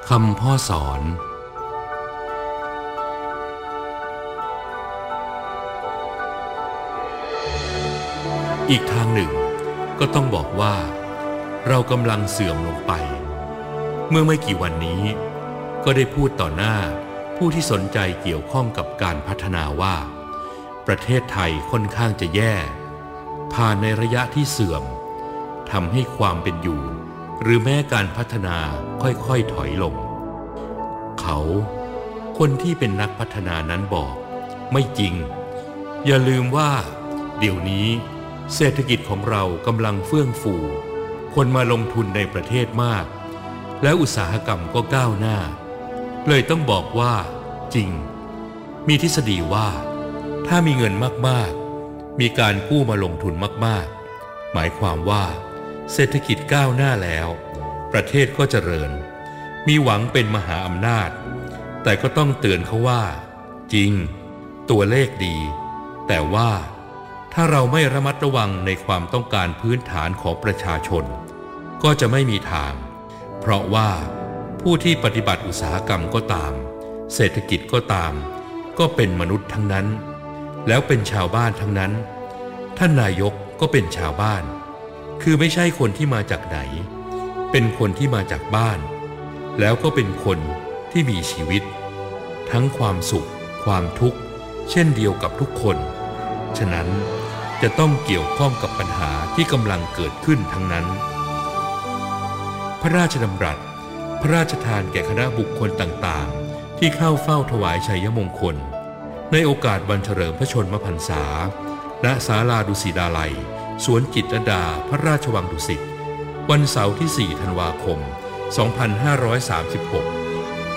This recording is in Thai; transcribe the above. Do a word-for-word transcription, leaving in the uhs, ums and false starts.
คำพ่อสอนอีกทางหนึ่งก็ต้องบอกว่าเรากำลังเสื่อมลงไปเมื่อไม่กี่วันนี้ก็ได้พูดต่อหน้าผู้ที่สนใจเกี่ยวข้องกับการพัฒนาว่าประเทศไทยค่อนข้างจะแย่ผ่านในระยะที่เสื่อมทำให้ความเป็นอยู่หรือแม้การพัฒนาค่อยๆถอยลงเขาคนที่เป็นนักพัฒนานั้นบอกไม่จริงอย่าลืมว่าเดี๋ยวนี้เศรษฐกิจของเรากำลังเฟื่องฟูคนมาลงทุนในประเทศมากและอุตสาหกรรมก็ก้าวหน้าเลยต้องบอกว่าจริงมีทฤษฎีว่าถ้ามีเงินมากๆมีการกู้มาลงทุนมากๆหมายความว่าเศรษฐกิจก้าวหน้าแล้วประเทศก็เจริญมีหวังเป็นมหาอำนาจแต่ก็ต้องเตือนเขาว่าจริงตัวเลขดีแต่ว่าถ้าเราไม่ระมัดระวังในความต้องการพื้นฐานของประชาชนก็จะไม่มีทางเพราะว่าผู้ที่ปฏิบัติอุตสาหกรรมก็ตามเศรษฐกิจก็ตามก็เป็นมนุษย์ทั้งนั้นแล้วเป็นชาวบ้านทั้งนั้นท่านนายกก็เป็นชาวบ้านคือไม่ใช่คนที่มาจากไหนเป็นคนที่มาจากบ้านแล้วก็เป็นคนที่มีชีวิตทั้งความสุขความทุกข์เช่นเดียวกับทุกคนฉะนั้นจะต้องเกี่ยวข้องกับปัญหาที่กำลังเกิดขึ้นทั้งนั้นพระราชดำรัสพระราชทานแก่คณะบุคคลต่างๆที่เข้าเฝ้าถวายชัยมงคลในโอกาสวันเฉลิมพระชนมพรรษาณศาลาดุสิตาลัยสวนจิตรลดาพระราชวังดุสิตวันเสาร์ที่สี่ธันวาคมสองพันห้าร้อยสามสิบหก